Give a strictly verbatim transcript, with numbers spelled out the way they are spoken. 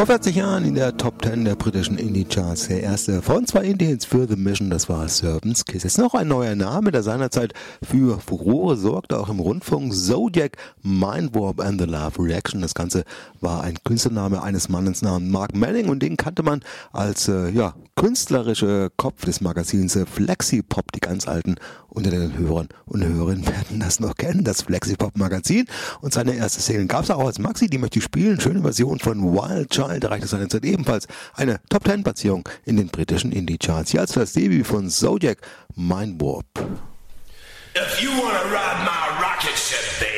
Vor vierzig Jahren in der Top zehn der britischen Indie-Charts. Der erste von zwei Indie-Hits für The Mission, das war Serpent's Kiss. Jetzt noch ein neuer Name, der seinerzeit für Furore sorgte, auch im Rundfunk. Zodiac, Mind Warp and the Love Reaction. Das Ganze war ein Künstlername eines Mannes namens Mark Manning und den kannte man als äh, ja, künstlerischer Kopf des Magazins äh, Flexipop. Die ganz Alten unter den Hörern und Hörerinnen werden das noch kennen, das Flexipop-Magazin. Und seine erste Single gab es auch als Maxi, die möchte ich spielen. Schöne Version von Wild Child erreichte seinerzeit ebenfalls eine Top zehn Platzierung in den britischen Indie-Charts. Hier als das Debüt von Zodiac, Mind Warp. If you wanna ride my rocket ship, baby.